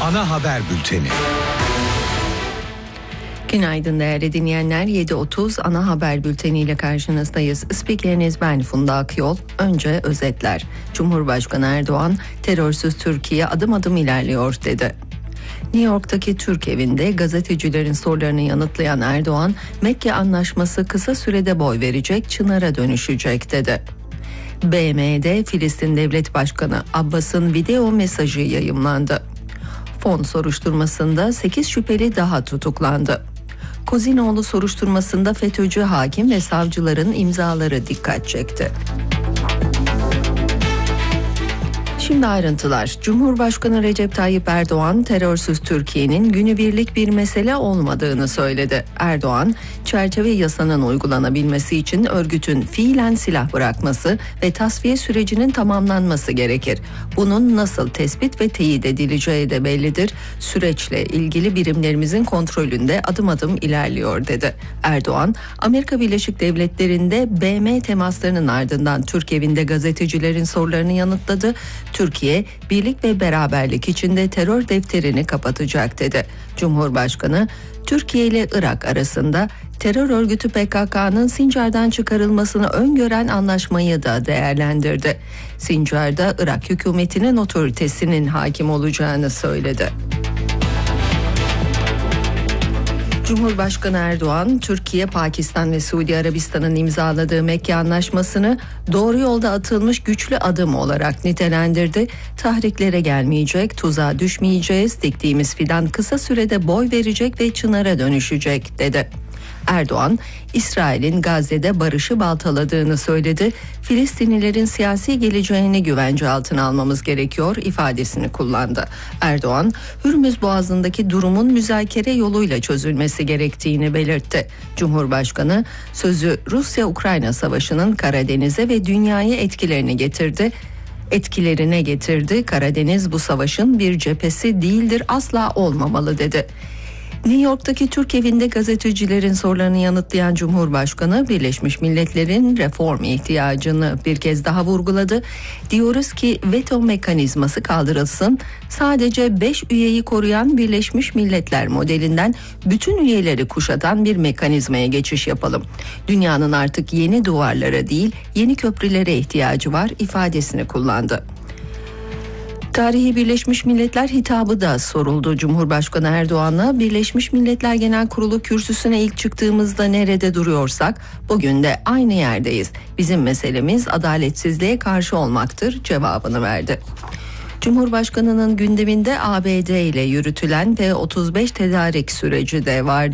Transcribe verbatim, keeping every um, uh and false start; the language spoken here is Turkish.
Ana haber bülteni. Günaydın değerli dinleyenler. yedi otuz ana haber bülteniyle karşınızdayız. Spikeriniz ben Funda Akyol. Önce özetler. Cumhurbaşkanı Erdoğan, terörsüz Türkiye adım adım ilerliyor dedi. New York'taki Türk evinde gazetecilerin sorularını yanıtlayan Erdoğan, Mekke Anlaşması kısa sürede boy verecek, çınara dönüşecek dedi. B M'de Filistin Devlet Başkanı Abbas'ın video mesajı yayımlandı. Fon soruşturmasında sekiz şüpheli daha tutuklandı. Kozinoğlu soruşturmasında FETÖ'cü hakim ve savcıların imzaları dikkat çekti. Şimdi ayrıntılar. Cumhurbaşkanı Recep Tayyip Erdoğan, terörsüz Türkiye'nin günübirlik bir mesele olmadığını söyledi. Erdoğan, çerçeve yasanın uygulanabilmesi için örgütün fiilen silah bırakması ve tasfiye sürecinin tamamlanması gerekir. Bunun nasıl tespit ve teyit edileceği de bellidir. Süreçle ilgili birimlerimizin kontrolünde adım adım ilerliyor dedi. Erdoğan, Amerika Birleşik Devletleri'nde B M temaslarının ardından Türk evinde gazetecilerin sorularını yanıtladı. Türkiye, birlik ve beraberlik içinde terör defterini kapatacak dedi. Cumhurbaşkanı, Türkiye ile Irak arasında terör örgütü P K K'nın Sincar'dan çıkarılmasını öngören anlaşmayı da değerlendirdi. Sincar'da Irak hükümetinin otoritesinin hakim olacağını söyledi. Cumhurbaşkanı Erdoğan, Türkiye, Pakistan ve Suudi Arabistan'ın imzaladığı Mekke Anlaşması'nı doğru yolda atılmış güçlü adım olarak nitelendirdi. Tahriklere gelmeyecek, tuzağa düşmeyeceğiz, diktiğimiz fidan kısa sürede boy verecek ve çınara dönüşecek dedi. Erdoğan, İsrail'in Gazze'de barışı baltaladığını söyledi. Filistinlilerin siyasi geleceğini güvence altına almamız gerekiyor ifadesini kullandı. Erdoğan, Hürmüz Boğazı'ndaki durumun müzakere yoluyla çözülmesi gerektiğini belirtti. Cumhurbaşkanı, sözü Rusya-Ukrayna Savaşı'nın Karadeniz'e ve dünyaya etkilerini getirdi. Etkilerine getirdi. Karadeniz bu savaşın bir cephesi değildir, asla olmamalı dedi. New York'taki Türk evinde gazetecilerin sorularını yanıtlayan Cumhurbaşkanı, Birleşmiş Milletler'in reform ihtiyacını bir kez daha vurguladı. Diyoruz ki veto mekanizması kaldırılsın. Sadece beş üyeyi koruyan Birleşmiş Milletler modelinden bütün üyeleri kuşatan bir mekanizmaya geçiş yapalım. Dünyanın artık yeni duvarlara değil, yeni köprülere ihtiyacı var ifadesini kullandı. Tarihi Birleşmiş Milletler hitabı da soruldu Cumhurbaşkanı Erdoğan'a. Birleşmiş Milletler Genel Kurulu kürsüsüne ilk çıktığımızda nerede duruyorsak bugün de aynı yerdeyiz. Bizim meselemiz adaletsizliğe karşı olmaktır cevabını verdi. Cumhurbaşkanının gündeminde A B D ile yürütülen F otuz beş tedarik süreci de vardı.